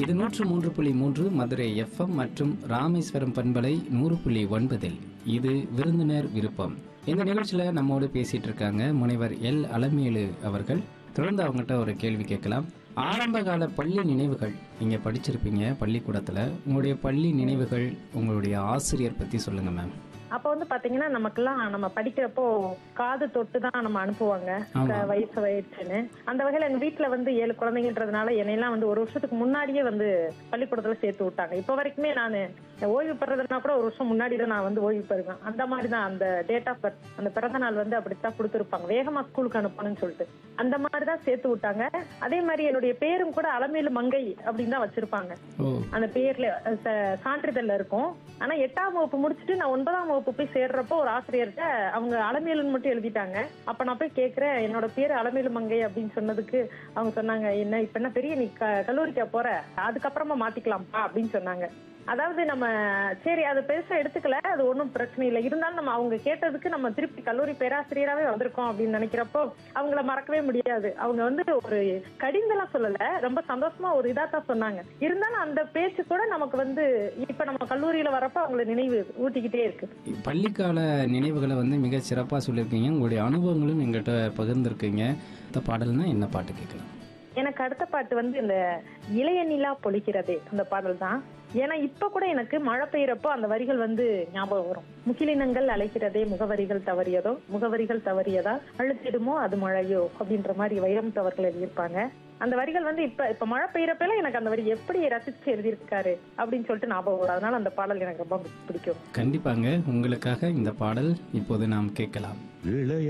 இது 103.3 மதுரை FM மற்றும் ராமேஸ்வரம் பண்பலை 100.9. இது விருந்தினர் விருப்பம். இந்த நிகழ்ச்சியில நம்மோடு பேசிட்டு இருக்காங்க முனைவர் எல் அலமேலு அவர்கள். தொடர்ந்து அவங்ககிட்ட ஒரு கேள்வி கேட்கலாம். ஆரம்ப கால பள்ளி நினைவுகள், நீங்க படிச்சிருப்பீங்க பள்ளிக்கூடத்துல, உங்களுடைய பள்ளி நினைவுகள், உங்களுடைய ஆசிரியர் பத்தி சொல்லுங்க மேம். அப்ப வந்து பாத்தீங்கன்னா நமக்கெல்லாம் நம்ம படிக்கிறப்போ காது தொட்டு தான் நம்ம அனுப்புவாங்க, வயசு வயிற்றுன்னு. அந்த வகையில எங்க வீட்டுல வந்து 7 குழந்தைங்கன்றதுனால என்னையெல்லாம் வந்து 1 வருஷத்துக்கு முன்னாடியே வந்து பள்ளிக்கூடத்துல சேர்த்து விட்டாங்க. இப்ப வரைக்குமே நான் ஓய்வு பெறதுனா கூட 1 வருஷம் முன்னாடி தான் நான் வந்து ஓய்வு பெறுவேன். அந்த மாதிரிதான் அந்த டேட் ஆஃப் பர்த், அந்த பிறந்த நாள் வந்து அப்படித்தான் கொடுத்துருப்பாங்க, வேகமா ஸ்கூலுக்கு அனுப்பணும்னு சொல்லிட்டு. அந்த மாதிரிதான் சேர்த்து விட்டாங்க. அதே மாதிரி என்னுடைய பேரும் கூட அலமேலு மங்கை அப்படின்னு தான் வச்சிருப்பாங்க. அந்த பேர்ல சான்றிதழ்ல இருக்கும். ஆனா 8ஆம் வகுப்பு முடிச்சுட்டு நான் 9ஆம் வகுப்பு போய் சேர்றப்போ ஒரு ஆசிரியர்கிட்ட அவங்க அலமேலுன்னு மட்டும் எழுதிட்டாங்க. அப்ப நான் போய் கேட்கிறேன், என்னோட பேரு அலமேலு மங்கை அப்படின்னு சொன்னதுக்கு அவங்க சொன்னாங்க, என்ன இப்ப என்ன பெரிய நீ கல்லூரிக்கா போற, அதுக்கப்புறமா மாத்திக்கலாம்ப்பா அப்படின்னு சொன்னாங்க. அதாவது நம்ம சரி அதை பெருசா எடுத்துக்கல, அது ஒன்றும் பிரச்சனை இல்லை. இருந்தாலும் நம்ம அவங்க கேட்டதுக்கு நம்ம திருப்பி கல்லூரி பேராசிரியராகவே வந்திருக்கோம் அப்படின்னு நினைக்கிறப்போ அவங்கள மறக்கவே முடியாது. அவங்க வந்து ஒரு கடிந்தெல்லாம் சொல்லல, ரொம்ப சந்தோஷமா ஒரு இதாத்தான் சொன்னாங்க. இருந்தாலும் அந்த பேச்சு கூட நமக்கு வந்து இப்ப நம்ம கல்லூரியில வரப்போ அவங்கள நினைவு ஊட்டிக்கிட்டே இருக்கு. பள்ளிக்கால நினைவுகளை வந்து மிக சிறப்பா சொல்லியிருக்கீங்க. உங்களுடைய அனுபவங்களும் எங்கிட்ட பகிர்ந்துருக்கீங்க. இந்த பாடல்னா என்ன பாட்டு கேட்கலாம்? எனக்கு அடுத்த பாட்டு வந்து இந்த இளைய நிலா பொழிக்கிறதே அந்த பாடல் தான். ஏன்னா இப்ப கூட எனக்கு மழை பெய்யறப்போ அந்த வரிகள் வந்து ஞாபகம் வரும். முகிலினங்கள் அழைக்கிறதே முகவரிகள் தவறியதோ, முகவரிகள் தவறியதா அழுத்திடுமோ அது மழையோ அப்படின்ற மாதிரி வைரம் அவர்கள் எழுதியிருப்பாங்க. அந்த வரிகள் வந்து இப்ப மழை பெய்யறப்ப எனக்கு அந்த வரி எப்படி ரசிச்சு எழுதியிருக்காரு அப்படின்னு சொல்லிட்டு ஞாபகம் வரும். அதனால அந்த பாடல் எனக்கு ரொம்ப பிடிக்கும். கண்டிப்பாங்க, உங்களுக்காக இந்த பாடல் இப்போது நாம் கேட்கலாம்.